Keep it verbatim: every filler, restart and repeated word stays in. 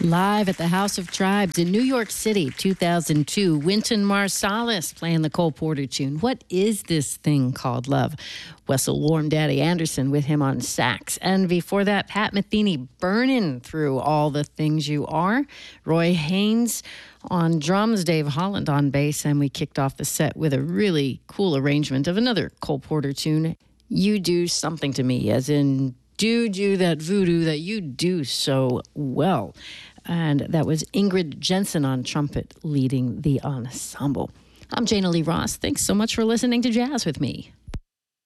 Live at the House of Tribes in New York City, two thousand two, Wynton Marsalis playing the Cole Porter tune, What Is This Thing Called Love? Wessel Warm Daddy Anderson with him on sax. And before that, Pat Metheny burning through All the Things You Are. Roy Haynes on drums, Dave Holland on bass, and we kicked off the set with a really cool arrangement of another Cole Porter tune, You Do Something to Me, as in do do that voodoo that you do so well. And that was Ingrid Jensen on trumpet leading the ensemble. I'm Jana Lee Ross. Thanks so much for listening to Jazz with me.